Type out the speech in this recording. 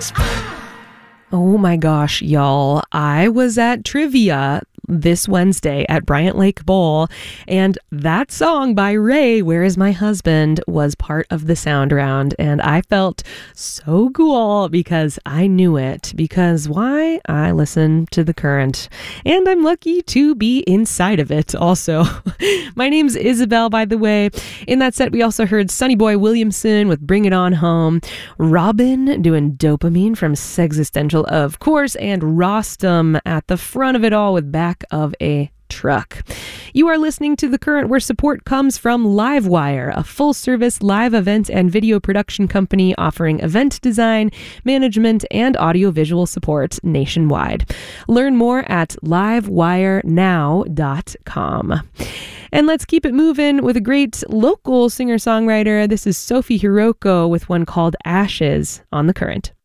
Oh my gosh, y'all. I was at trivia this Wednesday at Bryant Lake Bowl, and that song by Ray, Where Is My Husband, was part of the sound round, and I felt so cool because I knew it. Because why? I listen to The Current, and I'm lucky to be inside of it also. My name's Isabel, by the way. In that set, we also heard Sonny Boy Williamson with Bring It On Home, Robin doing Dopamine from Sexistential, of course, and Rostam at the front of it all with Back of a Truck. You are listening to The Current, where support comes from Livewire, a full-service live event and video production company offering event design, management, and audiovisual support nationwide. Learn more at livewirenow.com. And let's keep it moving with a great local singer-songwriter. This is Sophie Hiroko with one called Ashes on The Current.